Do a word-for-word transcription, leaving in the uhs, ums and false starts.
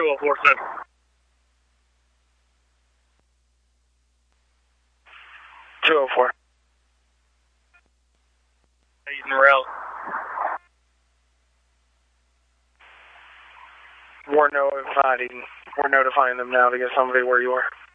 oh four seven. two oh four. Using rail. We're notifying, we're notifying them now to get somebody where you are.